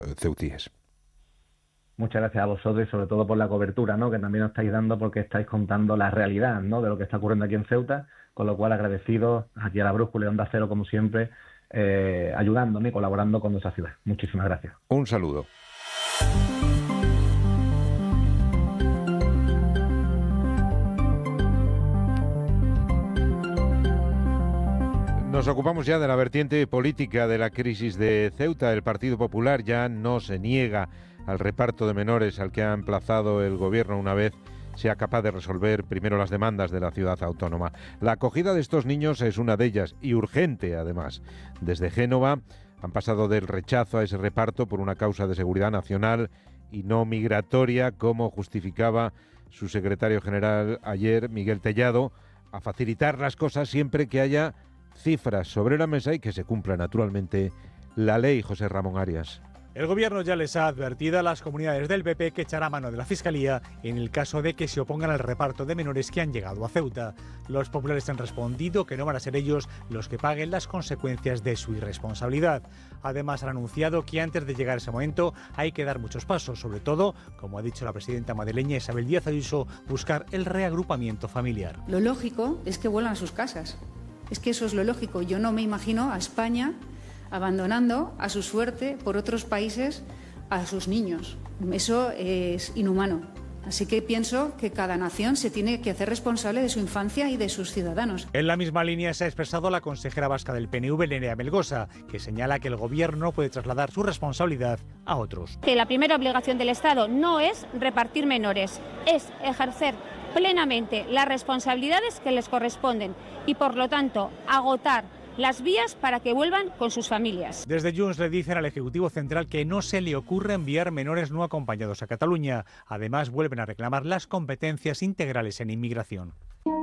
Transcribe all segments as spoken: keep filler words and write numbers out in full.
ceutíes. Muchas gracias a vosotros y sobre todo por la cobertura, ¿no?, que también os estáis dando, porque estáis contando la realidad, ¿no?, de lo que está ocurriendo aquí en Ceuta, con lo cual agradecidos aquí a la Brújula y Onda Cero, como siempre, eh, ayudándome y colaborando con nuestra ciudad. Muchísimas gracias. Un saludo. Nos ocupamos ya de la vertiente política de la crisis de Ceuta. El Partido Popular ya no se niega al reparto de menores al que ha emplazado el gobierno una vez sea capaz de resolver primero las demandas de la ciudad autónoma. La acogida de estos niños es una de ellas, y urgente además. Desde Génova han pasado del rechazo a ese reparto por una causa de seguridad nacional y no migratoria, como justificaba su secretario general ayer, Miguel Tellado, a facilitar las cosas siempre que haya cifras sobre la mesa y que se cumpla naturalmente la ley. José Ramón Arias. El gobierno ya les ha advertido a las comunidades del P P que echará mano de la Fiscalía en el caso de que se opongan al reparto de menores que han llegado a Ceuta. Los populares han respondido que no van a ser ellos los que paguen las consecuencias de su irresponsabilidad. Además, han anunciado que antes de llegar a ese momento hay que dar muchos pasos, sobre todo, como ha dicho la presidenta madrileña Isabel Díaz Ayuso, buscar el reagrupamiento familiar. Lo lógico es que vuelvan a sus casas. Es que eso es lo lógico. Yo no me imagino a España abandonando a su suerte por otros países a sus niños. Eso es inhumano. Así que pienso que cada nación se tiene que hacer responsable de su infancia y de sus ciudadanos. En la misma línea se ha expresado la consejera vasca del P N V, Nerea Melgosa, que señala que el gobierno no puede trasladar su responsabilidad a otros. Que la primera obligación del Estado no es repartir menores, es ejercer plenamente las responsabilidades que les corresponden y, por lo tanto, agotar las vías para que vuelvan con sus familias. Desde Junts le dicen al Ejecutivo Central que no se le ocurre enviar menores no acompañados a Cataluña. Además, vuelven a reclamar las competencias integrales en inmigración.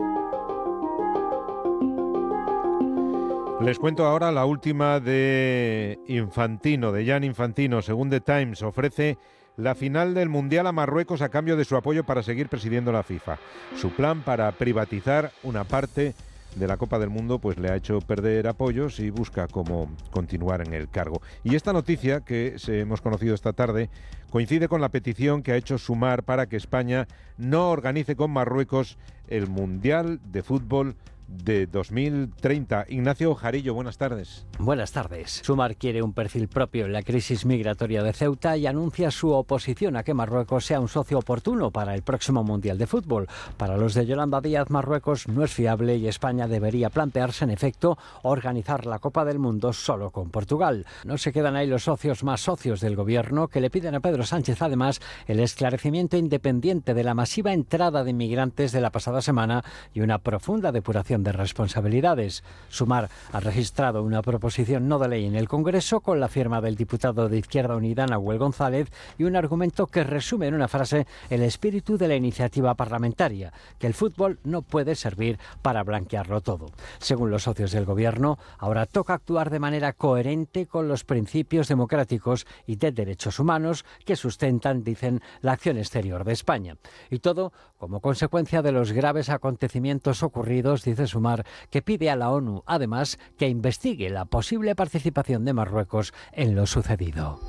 Les cuento ahora la última de Infantino, de Gianni Infantino. Según The Times, ofrece la final del Mundial a Marruecos a cambio de su apoyo para seguir presidiendo la FIFA. Su plan para privatizar una parte de la Copa del Mundo pues le ha hecho perder apoyos y busca cómo continuar en el cargo. Y esta noticia que se hemos conocido esta tarde coincide con la petición que ha hecho Sumar para que España no organice con Marruecos el Mundial de Fútbol de dos mil treinta. Ignacio Jarillo, buenas tardes. Buenas tardes. Sumar quiere un perfil propio en la crisis migratoria de Ceuta y anuncia su oposición a que Marruecos sea un socio oportuno para el próximo Mundial de Fútbol. Para los de Yolanda Díaz, Marruecos no es fiable y España debería plantearse, en efecto, organizar la Copa del Mundo solo con Portugal. No se quedan ahí los socios más socios del gobierno, que le piden a Pedro Sánchez, además, el esclarecimiento independiente de la masiva entrada de inmigrantes de la pasada semana y una profunda depuración de responsabilidades. Sumar ha registrado una proposición no de ley en el Congreso con la firma del diputado de Izquierda Unida, Nahuel González, y un argumento que resume en una frase el espíritu de la iniciativa parlamentaria, que el fútbol no puede servir para blanquearlo todo. Según los socios del Gobierno, ahora toca actuar de manera coherente con los principios democráticos y de derechos humanos que sustentan, dicen, la acción exterior de España. Y todo como consecuencia de los graves acontecimientos ocurridos, dice Sumar, que pide a la ONU, además, que investigue la posible participación de Marruecos en lo sucedido.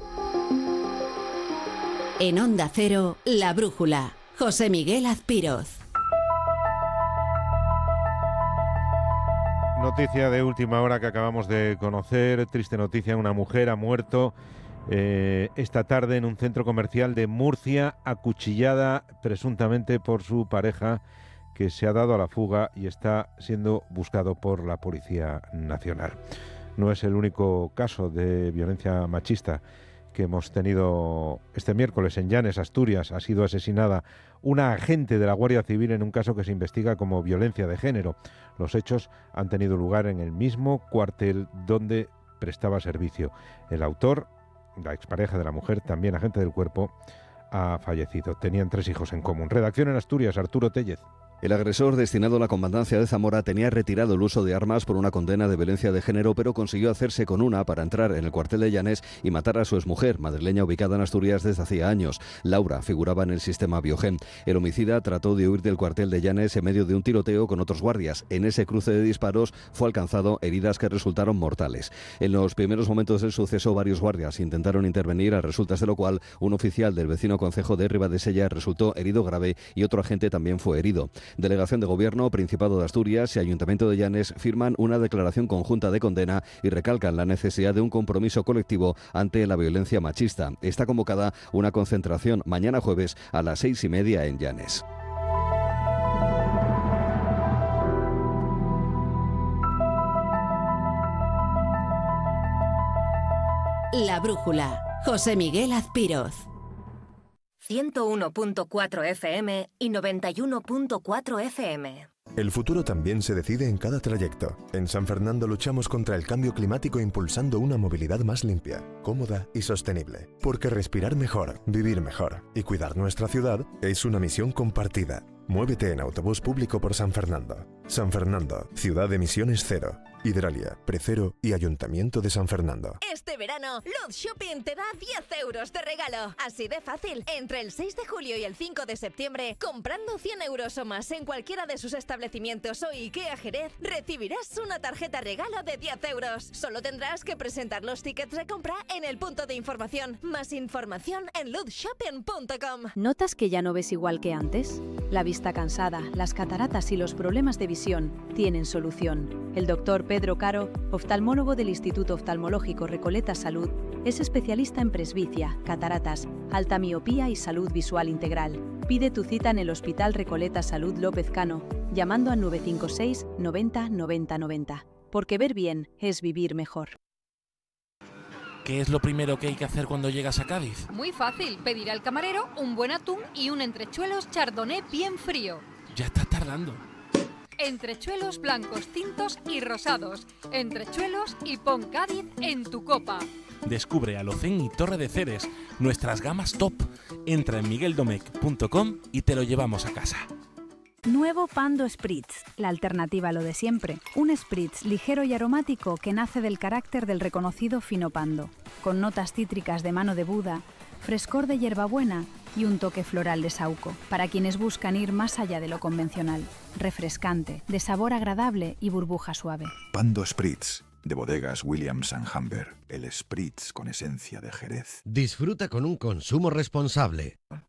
En Onda Cero, La Brújula. José Miguel Azpiroz. Noticia de última hora que acabamos de conocer, triste noticia, una mujer ha muerto eh, esta tarde en un centro comercial de Murcia, acuchillada presuntamente por su pareja, que se ha dado a la fuga y está siendo buscado por la Policía Nacional. No es el único caso de violencia machista que hemos tenido este miércoles en Llanes, Asturias. Ha sido asesinada una agente de la Guardia Civil en un caso que se investiga como violencia de género. Los hechos han tenido lugar en el mismo cuartel donde prestaba servicio. El autor, la expareja de la mujer, también agente del cuerpo, ha fallecido. Tenían tres hijos en común. Redacción en Asturias, Arturo Tellez. El agresor destinado a la comandancia de Zamora tenía retirado el uso de armas por una condena de violencia de género, pero consiguió hacerse con una para entrar en el cuartel de Llanes y matar a su exmujer, madrileña ubicada en Asturias desde hacía años. Laura figuraba en el sistema Biogen. El homicida trató de huir del cuartel de Llanes en medio de un tiroteo con otros guardias. En ese cruce de disparos fue alcanzado heridas que resultaron mortales. En los primeros momentos del suceso, varios guardias intentaron intervenir, a resultas de lo cual un oficial del vecino concejo de Ribadesella resultó herido grave y otro agente también fue herido. Delegación de Gobierno, Principado de Asturias y Ayuntamiento de Llanes firman una declaración conjunta de condena y recalcan la necesidad de un compromiso colectivo ante la violencia machista. Está convocada una concentración mañana jueves a las seis y media en Llanes. La Brújula. José Miguel Azpiroz. ciento uno punto cuatro F M y noventa y uno punto cuatro F M. El futuro también se decide en cada trayecto. En San Fernando luchamos contra el cambio climático impulsando una movilidad más limpia, cómoda y sostenible. Porque respirar mejor, vivir mejor y cuidar nuestra ciudad es una misión compartida. Muévete en autobús público por San Fernando. San Fernando, ciudad de emisiones cero. Hidralia, Precero y Ayuntamiento de San Fernando. Este verano, Luz Shopping te da diez euros de regalo. Así de fácil. Entre el seis de julio y el cinco de septiembre, comprando cien euros o más en cualquiera de sus establecimientos o IKEA Jerez, recibirás una tarjeta regalo de diez euros. Solo tendrás que presentar los tickets de compra en el punto de información. Más información en luz shopping punto com. ¿Notas que ya no ves igual que antes? La vista cansada, las cataratas y los problemas de visión tienen solución. El doctor Pedro Caro, oftalmólogo del Instituto Oftalmológico Recoleta Salud, es especialista en presbicia, cataratas, alta miopía y salud visual integral. Pide tu cita en el Hospital Recoleta Salud López Cano, llamando al nueve cinco seis noventa noventa noventa. Porque ver bien es vivir mejor. ¿Qué es lo primero que hay que hacer cuando llegas a Cádiz? Muy fácil, pedir al camarero un buen atún y un entrechuelos chardonnay bien frío. Ya estás tardando. Entrechuelos blancos, tintos y rosados. Entrechuelos y pon Cádiz en tu copa. Descubre Alocén y Torre de Ceres, nuestras gamas top. Entra en miguel domecq punto com y te lo llevamos a casa. Nuevo Pando Spritz, la alternativa a lo de siempre. Un spritz ligero y aromático que nace del carácter del reconocido fino pando, con notas cítricas de mano de Buda, frescor de hierbabuena y un toque floral de saúco, para quienes buscan ir más allá de lo convencional. Refrescante, de sabor agradable y burbuja suave. Pando Spritz, de bodegas Williams and Humber. El Spritz con esencia de Jerez. Disfruta con un consumo responsable.